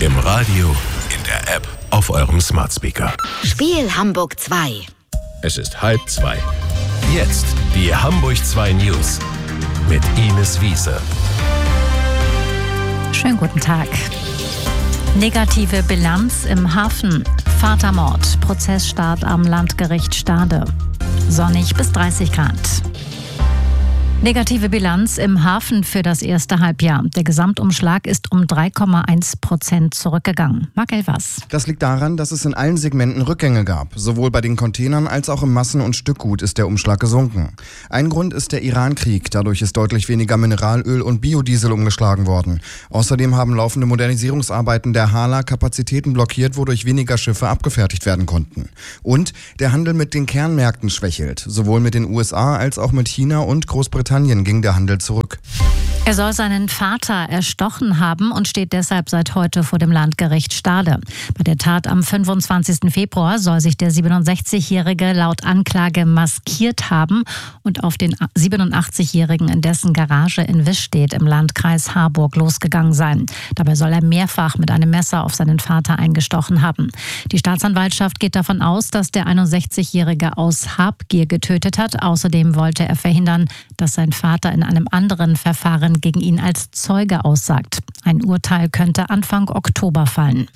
Im Radio, in der App, auf eurem Smart Speaker. Spiel Hamburg 2. Es ist 1:30. Jetzt die Hamburg 2 News mit Ines Wiese. Schönen guten Tag. Negative Bilanz im Hafen. Vatermord. Prozessstart am Landgericht Stade. Sonnig bis 30 Grad. Negative Bilanz im Hafen für das erste Halbjahr. Der Gesamtumschlag ist um 3,1% zurückgegangen. Marc Elvers. Das liegt daran, dass es in allen Segmenten Rückgänge gab. Sowohl bei den Containern als auch im Massen- und Stückgut ist der Umschlag gesunken. Ein Grund ist der Iran-Krieg. Dadurch ist deutlich weniger Mineralöl und Biodiesel umgeschlagen worden. Außerdem haben laufende Modernisierungsarbeiten der Hala Kapazitäten blockiert, wodurch weniger Schiffe abgefertigt werden konnten. Und der Handel mit den Kernmärkten schwächelt. Sowohl mit den USA als auch mit China und Großbritannien ging der Handel zurück. Er soll seinen Vater erstochen haben und steht deshalb seit heute vor dem Landgericht Stade. Bei der Tat am 25. Februar soll sich der 67-Jährige laut Anklage maskiert haben und auf den 87-Jährigen in dessen Garage in Wischstedt im Landkreis Harburg losgegangen sein. Dabei soll er mehrfach mit einem Messer auf seinen Vater eingestochen haben. Die Staatsanwaltschaft geht davon aus, dass der 61-Jährige aus Habgier getötet hat. Außerdem wollte er verhindern, dass sein Vater in einem anderen Verfahren gegen ihn als Zeuge aussagt. Ein Urteil könnte Anfang Oktober fallen.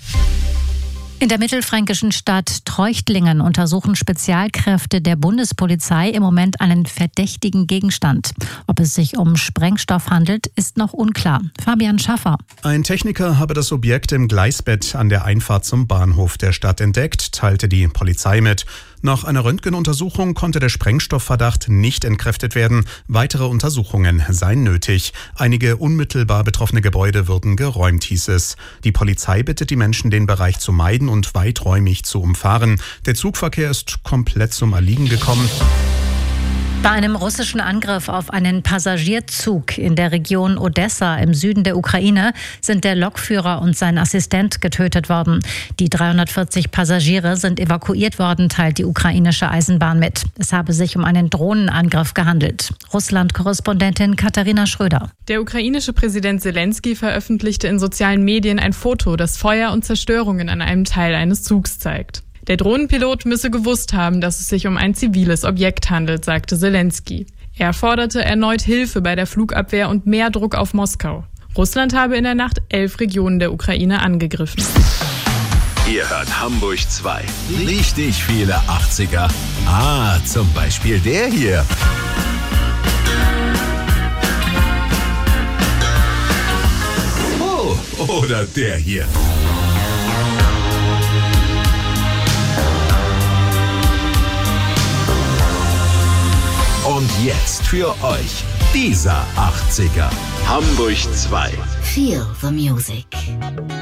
In der mittelfränkischen Stadt Treuchtlingen untersuchen Spezialkräfte der Bundespolizei im Moment einen verdächtigen Gegenstand. Ob es sich um Sprengstoff handelt, ist noch unklar. Fabian Schaffer. Ein Techniker habe das Objekt im Gleisbett an der Einfahrt zum Bahnhof der Stadt entdeckt, teilte die Polizei mit. Nach einer Röntgenuntersuchung konnte der Sprengstoffverdacht nicht entkräftet werden. Weitere Untersuchungen seien nötig. Einige unmittelbar betroffene Gebäude würden geräumt, hieß es. Die Polizei bittet die Menschen, den Bereich zu meiden und weiträumig zu umfahren. Der Zugverkehr ist komplett zum Erliegen gekommen. Bei einem russischen Angriff auf einen Passagierzug in der Region Odessa im Süden der Ukraine sind der Lokführer und sein Assistent getötet worden. Die 340 Passagiere sind evakuiert worden, teilt die ukrainische Eisenbahn mit. Es habe sich um einen Drohnenangriff gehandelt. Russland-Korrespondentin Katharina Schröder. Der ukrainische Präsident Zelensky veröffentlichte in sozialen Medien ein Foto, das Feuer und Zerstörungen an einem Teil eines Zugs zeigt. Der Drohnenpilot müsse gewusst haben, dass es sich um ein ziviles Objekt handelt, sagte Zelensky. Er forderte erneut Hilfe bei der Flugabwehr und mehr Druck auf Moskau. Russland habe in der Nacht 11 Regionen der Ukraine angegriffen. Ihr hört Hamburg 2. Richtig viele 80er. Zum Beispiel der hier. Oh, oder der hier. Und jetzt für euch dieser 80er. Hamburg 2. Feel the music.